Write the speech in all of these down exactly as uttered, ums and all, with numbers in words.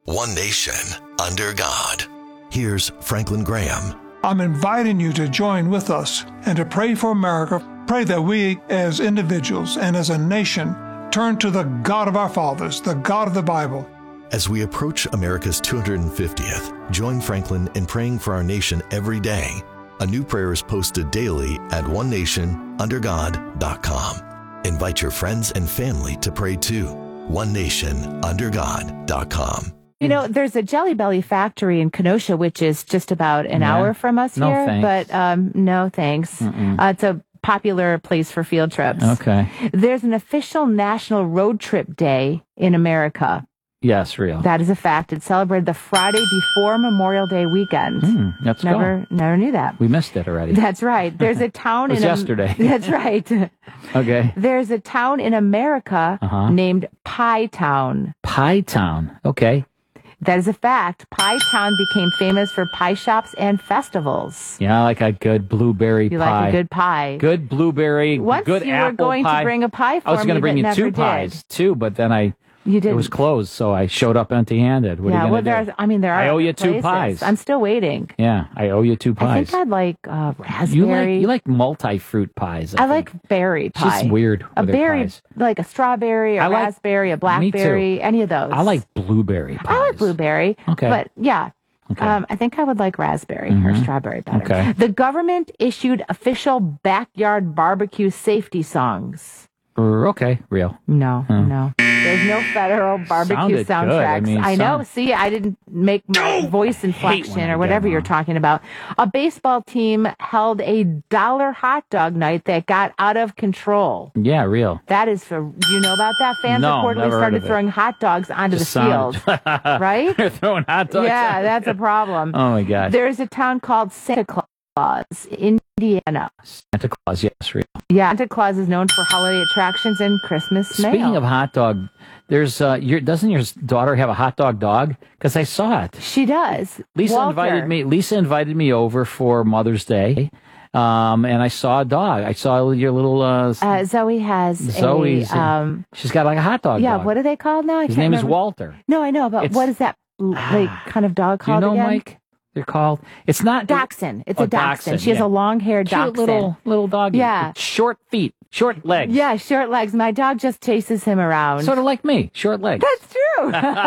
One nation, under God. Here's Franklin Graham. I'm inviting you to join with us and to pray for America. Pray that we, as individuals and as a nation, turn to the God of our fathers, the God of the Bible. As we approach America's two hundred fiftieth, join Franklin in praying for our nation every day. A new prayer is posted daily at one nation under god dot com. Invite your friends and family to pray too. one nation under god dot com. You know, there's a Jelly Belly factory in Kenosha, which is just about an Yeah. hour from us No, here. thanks. But um, no, thanks. Uh, it's a popular place for field trips. Okay. There's an official National Road Trip Day in America. Yes, real. That is a fact. It's celebrated the Friday before Memorial Day weekend. Hmm, let's never, go. never knew that. We missed it already. That's right. There's a town It was in yesterday. That's right. Okay. There's a town in America Uh-huh. named Pie Town. Pie Town. Okay. That is a fact. Pie Town became famous for pie shops and festivals. Yeah, I like a good blueberry You pie. like a good pie. Good blueberry, Once good you were apple going pie. to bring a pie for I was me, going to bring but you never two did. pies, too, but then I You didn't. it was closed, so I showed up empty-handed. What yeah, are you well, going to there's. do? I mean, there are. I owe you other two places. pies. I'm still waiting. Yeah, I owe you two I pies. think I'd like uh, raspberry. You like you like multi-fruit pies. I, I think. like berry It's pie. just weird A with their berry, pies. like a strawberry, a I like- raspberry, a Me too. blackberry, any of those. I like blueberry pies. I like blueberry. Okay. But yeah. Okay. Um, I think I would like raspberry or strawberry better. Okay. The government issued official backyard barbecue safety songs. Er, Okay, real. No, no. There's no federal barbecue Sounded good. I soundtracks. mean, I know. sound- See, I didn't make my voice when inflection I or get whatever them you're wrong. talking about. A baseball team held a dollar hot dog night that got out of control. Yeah, real. That is for, do you know about that? Fans No, reportedly never heard started of it. throwing hot dogs onto Just the field. sounded- Right? They're throwing hot dogs. Yeah, out. that's a problem. Oh my gosh. There's a town called Santa Claus, Indiana. Santa Claus, yes, real. Yeah, Santa Claus is known for holiday attractions and Christmas mail. Speaking of hot dog, there's uh, your doesn't your daughter have a hot dog dog? Because I saw it. She does. Lisa Walter. invited me. Lisa invited me over for Mother's Day, um, and I saw a dog. I saw your little. Uh, Uh, Zoe has Zoe's. a, um, she's got like a hot dog. yeah, dog. what are they called now? I His can't name is remember. Walter. No, I know, but It's- what is that, like, kind of dog Do you called know, again? Mike? They're called. It's not Dachshund. It's Oh, a dachshund. dachshund, She has yeah. a long-haired Cute dachshund. little little doggy. Yeah. With short feet, short legs. Yeah, short legs. My dog just chases him around. Sort of like me, short legs. That's true.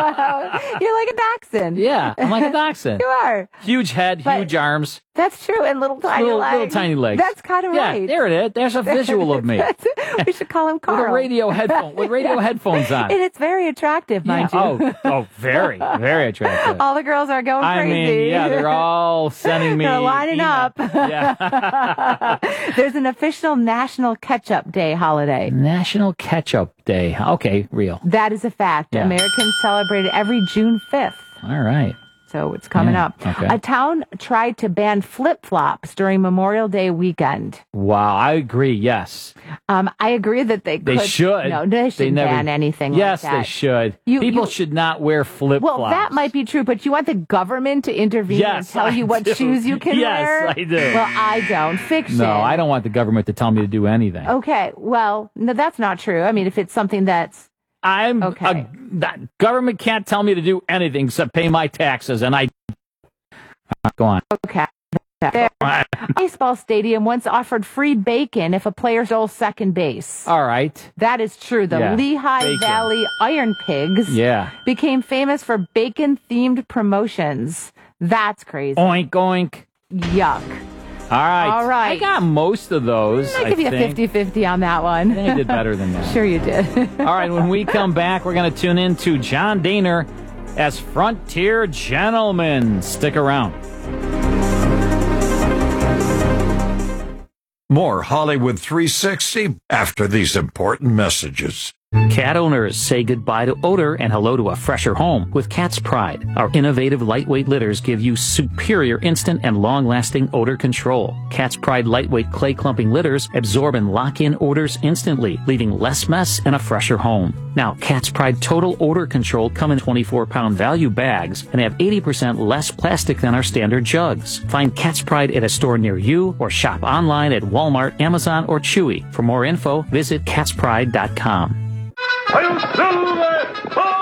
You're like a dachshund. Yeah, I'm like a dachshund. You are. Huge head, But- huge arms, That's true. And little tiny little, legs. little tiny legs. That's kind of yeah, right. there it is. There's a visual of me with we should call him a Carl. radio headphone with radio headphones on. And it's very attractive, mind Yeah. you. Oh, oh, very, very attractive. All the girls are going I crazy. mean, yeah, they're all sending me. They're lining email. up. Yeah. There's an official National Ketchup Day holiday. National Ketchup Day. Okay, real. That is a fact. Yeah. Americans celebrate it every June fifth. All right. So it's coming Yeah, up. okay. A town tried to ban flip-flops during Memorial Day weekend. Wow, I agree. Yes, Um, I agree that they they could. should. No, they shouldn't never, ban anything Yes, like that. they should. You- People you- should not wear flip flops. Well, that might be true, but you want the government to intervene Yes, and tell I you what do. shoes you can Yes, wear? I do. Well, I don't. Fiction. No, I don't want the government to tell me to do anything. Okay, well, no, that's not true. I mean, if it's something that's I'm Okay. a, that government can't tell me to do anything except pay my taxes, and I go on. okay. There. Baseball stadium once offered free bacon if a player stole second base. All right. That is true. The Yeah, Lehigh bacon. Valley Iron Pigs Yeah. became famous for bacon-themed promotions. That's crazy. Oink oink. Yuck. All right. All right. I got most of those. I'll give you a think. fifty-fifty on that one. I think I did better than that. Sure you did. All right, when we come back, we're going to tune in to John Daner as Frontier Gentleman. Stick around. More Hollywood three sixty after these important messages. Cat owners say goodbye to odor and hello to a fresher home with Cat's Pride. Our innovative lightweight litters give you superior instant and long-lasting odor control. Cat's Pride lightweight clay clumping litters absorb and lock in odors instantly, leaving less mess and a fresher home. Now, Cat's Pride Total Odor Control come in twenty-four pound value bags and have eighty percent less plastic than our standard jugs. Find Cat's Pride at a store near you or shop online at Walmart, Amazon, or Chewy. For more info, visit cats pride dot com. Hail Silver!